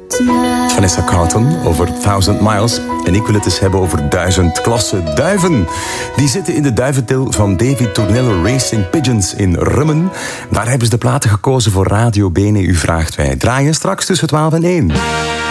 Vanessa Carlton over 1000 Miles. En ik wil het eens hebben over 1000 klasse duiven. Die zitten in de duiventil van David Tournello Racing Pigeons in Rummen. Daar hebben ze de platen gekozen voor Radio Bene. U vraagt wij. Draaien straks tussen 12 en 1.